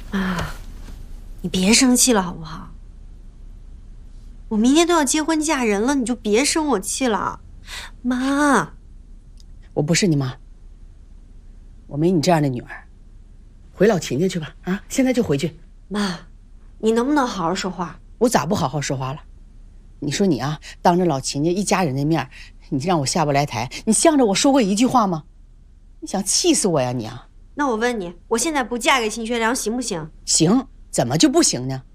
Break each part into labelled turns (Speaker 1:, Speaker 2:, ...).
Speaker 1: 啊，你别生气了好不好？我明天都要结婚嫁人了，你就别生我气了，妈。
Speaker 2: 我不是你妈，我没你这样的女儿。回老秦家去吧，啊，现在就回去。
Speaker 1: 妈，你能不能好好说话？
Speaker 2: 我咋不好好说话了？你说你啊，当着老秦家一家人的面，你让我下不来台，你向着我说过一句话吗？你想气死我呀你啊！
Speaker 1: 那我问你，我现在不嫁给秦学良行不行？
Speaker 2: 行，怎么就不行呢？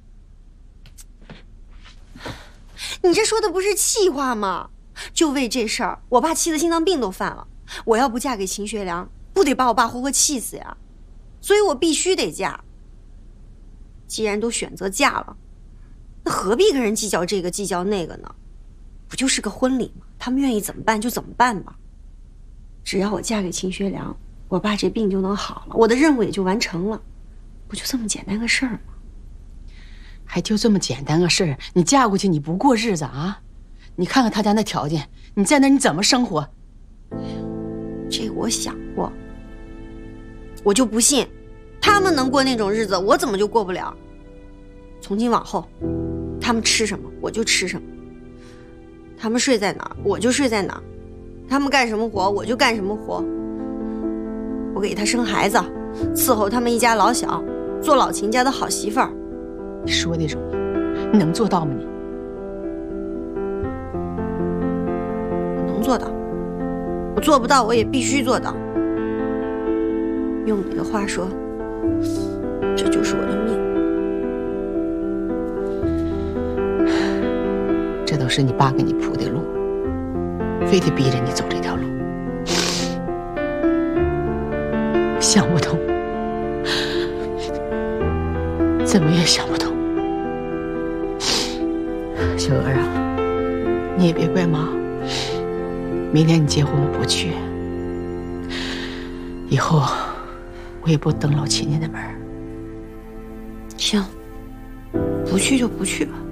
Speaker 1: 你这说的不是气话吗？就为这事儿，我爸气得心脏病都犯了。我要不嫁给秦学良，不得把我爸活活气死呀？所以我必须得嫁。既然都选择嫁了，那何必跟人计较这个计较那个呢？不就是个婚礼吗？他们愿意怎么办就怎么办吧。只要我嫁给秦学良，我爸这病就能好了，我的任务也就完成了，不就这么简单个事儿吗？
Speaker 2: 还就这么简单个事儿，你嫁过去你不过日子啊？你看看他家那条件，你在那你怎么生活？
Speaker 1: 这个我想过，我就不信他们能过那种日子，我怎么就过不了？从今往后，他们吃什么我就吃什么，他们睡在哪儿我就睡在哪儿，他们干什么活我就干什么活。我给他生孩子，伺候他们一家老小，做老秦家的好媳妇儿。
Speaker 2: 你说的容易，你能做到吗你？
Speaker 1: 我能做到，我做不到我也必须做到。用你的话说，这就是我的命。
Speaker 2: 这都是你爸给你铺的路，非得逼着你走这条路，想不通，怎么也想不通。小娥啊，你也别怪妈，明天你结婚我不去，以后我也不登老秦家的门。
Speaker 1: 行，不去就不去吧。